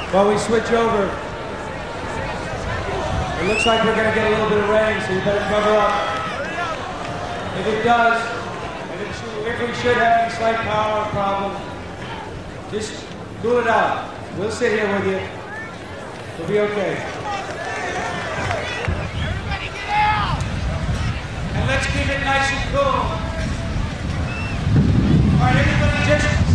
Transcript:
While we switch over, it looks like we're going to get a little bit of rain, so you better cover up. If it does, if we should have any slight power problem, just cool it out. We'll sit here with you. We'll be okay. Everybody get out! And let's keep it nice and cool. All right, everybody just